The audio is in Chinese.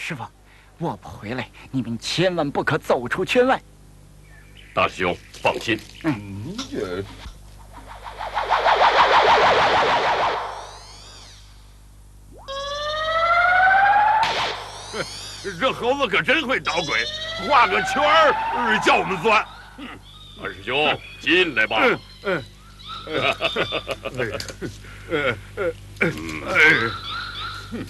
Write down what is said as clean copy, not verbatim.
师傅，我不回来，你们千万不可走出圈外。 大师兄，放心。这猴子可真会捣鬼，画个圈儿叫我们钻。二师兄，进来吧。